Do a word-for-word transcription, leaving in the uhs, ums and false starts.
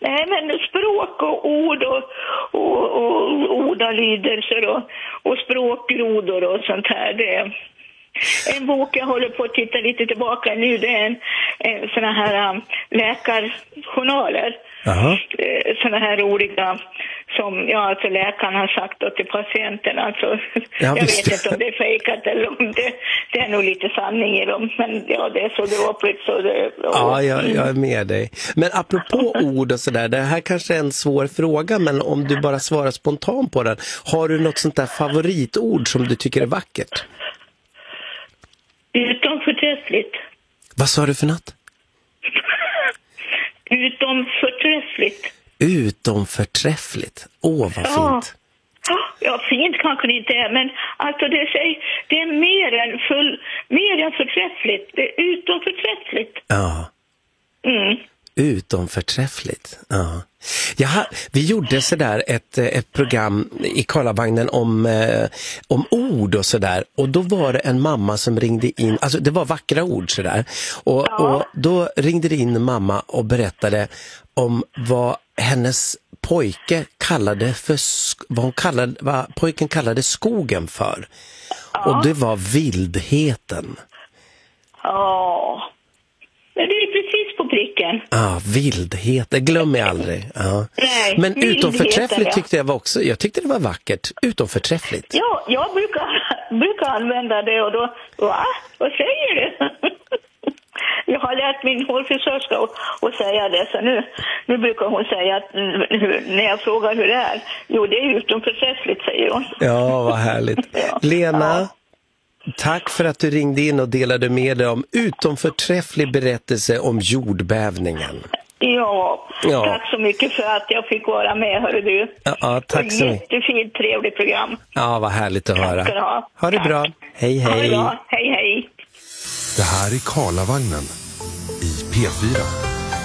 Nej, men språk och ord och, och, och ordalydelser och, och språkgrodor och sånt här. Det är en bok jag håller på att titta lite tillbaka nu. Det är en, en såna här um, läkarjournaler. Aha. Såna här roliga som ja, alltså läkaren har sagt då till patienten. Alltså, ja, jag vet inte om det är fejkat eller om det, det är nog lite sanning i dem. Men ja, det är så dråpligt så det... Och, ja, jag, jag är med dig. Men apropå ord och sådär, det här kanske är en svår fråga, men om du bara svarar spontant på den. Har du något sånt där favoritord som du tycker är vackert? Utom förträffligt. Vad sa du för något? Utom förträffligt. Utom förträffligt. Åh, vad fint. Ja, ja, fint kanske det inte är, men alltså det, säger, det är mer än, full, mer än förträffligt. Det är utom förträffligt. Ja. Mm. Utom förträffligt. Ja. Ja, vi gjorde sådär ett, ett program i Karlavagnen om, eh, om ord och sådär. Och då var det en mamma som ringde in, alltså det var vackra ord sådär. Och, ja. och då ringde det in en mamma och berättade om vad hennes pojke kallade för, vad, hon kallade, vad pojken kallade skogen för. Ja. Och det var vildheten. Ja. Men det är precis på pricken. Ja, ah, vildhet, det glömmer jag aldrig. Ja. Nej, men utom förträffligt tyckte jag var också, jag tyckte det var vackert, utom förträffligt. Ja, jag brukar, brukar använda det och då, va? Vad säger du? Jag har lärt min hårfrisörska att säga det, så nu, nu brukar hon säga att när jag frågar hur det är, jo det är utom förträffligt, säger hon. Ja, vad härligt. Ja. Lena... Ja. Tack för att du ringde in och delade med dig om utomförträfflig berättelse om jordbävningen. Ja, ja, tack så mycket för att jag fick vara med, hörru du. Ja, ja tack så mycket. Jättefint, trevligt program. Ja, vad härligt att tack höra. Ska ha. ha det tack. Bra. Hej, hej. Ha det bra. Hej, hej. Det här är Karlavagnen i P fyra.